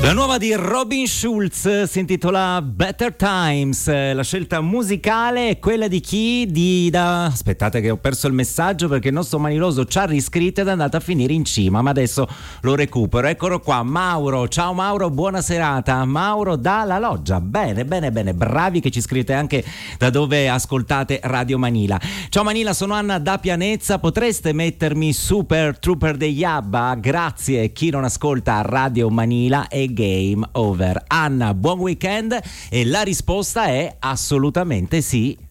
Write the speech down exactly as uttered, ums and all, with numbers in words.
La nuova di Robin Schulz si intitola Better Times. La scelta musicale è quella di chi? Di da... Aspettate che ho perso il messaggio perché il nostro Maniloso ci ha riscritto ed è andato a finire in cima, ma adesso lo recupero. Eccolo qua, Mauro. Ciao Mauro, buona serata. Mauro dalla Loggia. Bene, bene, bene. Bravi che ci scrivete anche da dove ascoltate Radio Manila. Ciao Manila, sono Anna da Pianezza. Potreste mettermi Super Trooper degli ABBA? Grazie. Chi non ascolta Radio Manila è game over. Anna, buon weekend, e la risposta è assolutamente sì.